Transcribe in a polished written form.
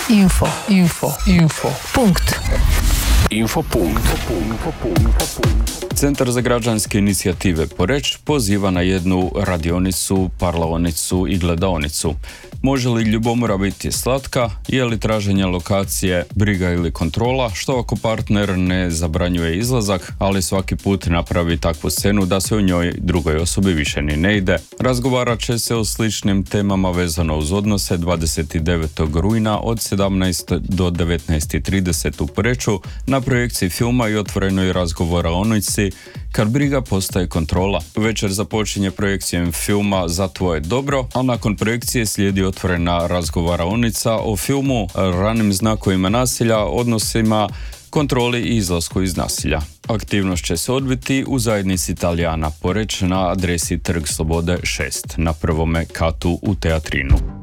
Centar za građanske inicijative Poreč poziva na jednu radionicu, parlaonicu i gledaonicu. Može li ljubomora biti slatka? Je li traženje lokacije briga ili kontrola? Što ako partner ne zabranjuje izlazak, ali svaki put napravi takvu scenu da se u njoj drugoj osobi više ni ne ide? Razgovarat će se o sličnim temama vezano uz odnose 29. rujna od 17 do 19.30 u Poreču na projekciji filma i otvorenoj razgovaraonici Kad briga postaje kontrola. Večer započinje projekcijom filma Za tvoje dobro, a nakon projekcije slijedi otvorena razgovaraonica o filmu, ranim znakovima nasilja, odnosima, kontroli i izlasku iz nasilja. Aktivnost će se odviti u zajednici Italijana Poreč na adresi Trg Slobode 6 na prvome katu u Teatrinu.